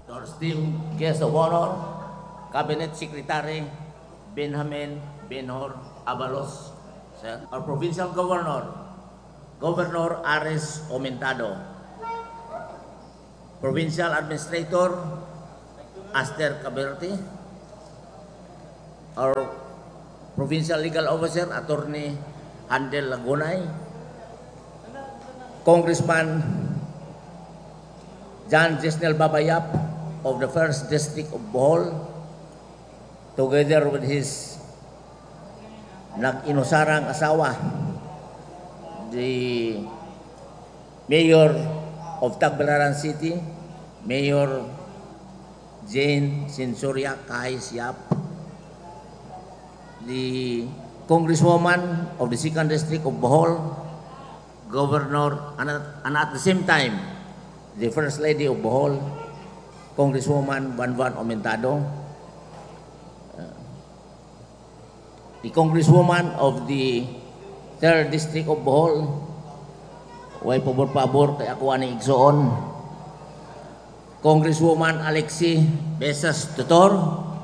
Our esteemed guest of honor, Cabinet Secretary Benjamin Benhor Abalos, sir. Our Provincial Governor, Governor Ares Omentado, Provincial Administrator Aster Caberti, our Provincial Legal Officer Attorney Handel Lagunay, Congressman John Jesnel Babayap of the 1st District of Bohol, together with his nag-inusarang asawa, the Mayor of Tagbilaran City, Mayor Jane Sensoria Kahis Yap, the Congresswoman of the 2nd District of Bohol, Governor, and at the same time, the First Lady of Bohol, Congresswoman Banban Omentado, the Congresswoman of the 3rd District of Bohol, way pabor-pabor kay ako ani igsoon, Congresswoman Alexi Besas Tutor,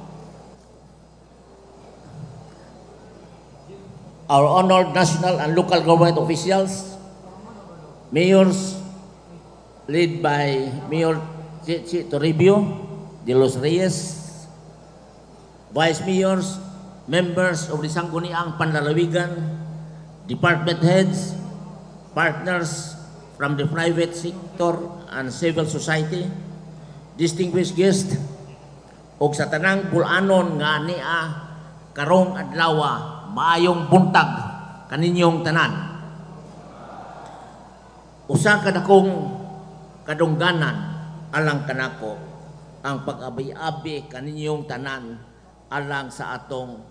our honored national and local government officials, mayors led by Mayor Chichi Toribio de los Reyes, vice mayors, members of the Sangguniang Panlalawigan, department heads, partners from the private sector and civil society, distinguished guests, ug sa tanang bulanon nga ania karong adlaw, maayong buntag kaninyong tanan. Usa ka dakong kadungganan alang kanako ang pag-abi-abi kaninyong tanan alang sa atong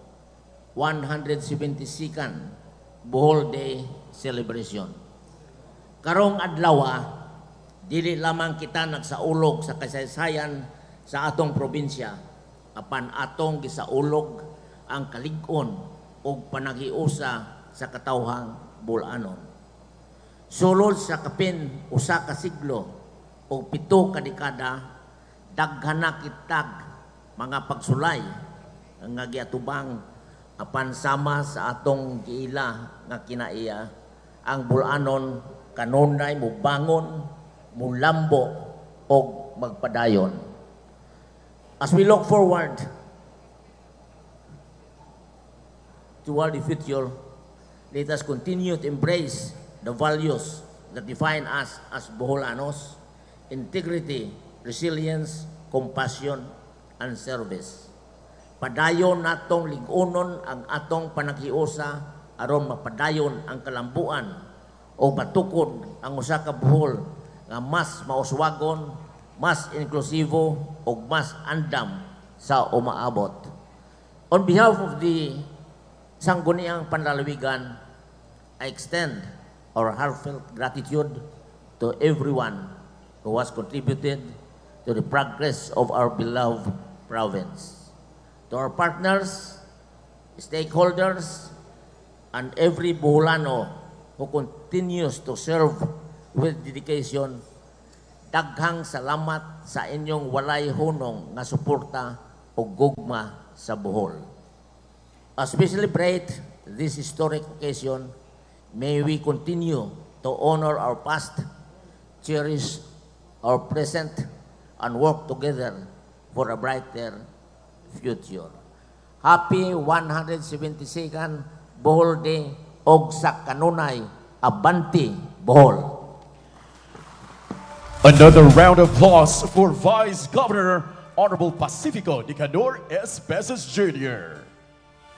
172nd Bohol Day celebration. Karong adlaw, dili lamang kita nagsaulog sa kasaysayan sa atong probinsya, apan atong gisaulog ang kalig-on ug panaghiusa sa katawhang bulanon. Sulod sa kapin usa ka siglo o 7 ka dekada, daghan na kitag mga pagsulay nga giatubang apan sama sa atong giila nga kinaiya ang bulanon kanunay mubangon, mulambo og magpadayon. As we look forward toward the future, let us continue to embrace the values that define us as Boholanos: integrity, resilience, compassion, and service. Padayon natong lig-unon ang atong panaghiusa aron mapadayon ang kalambuan o patukod ang usa ka Bohol nga mas mauswagon, mas inklusibo o mas andam sa umaabot. On behalf of the Sangguniang Panlalawigan, I extend our heartfelt gratitude to everyone who has contributed to the progress of our beloved province. To our partners, stakeholders, and every Boholano who continues to serve with dedication, daghang salamat sa inyong walay hunong nga suporta o gugma sa Bohol. As we celebrate this historic occasion, may we continue to honor our past, cherish our present, and work together for a brighter future. Happy 172nd Bohol Day og sa kanunay Abante Bohol. Another round of applause for Vice Governor Honorable Pacifico Nicandor S. Besas Jr.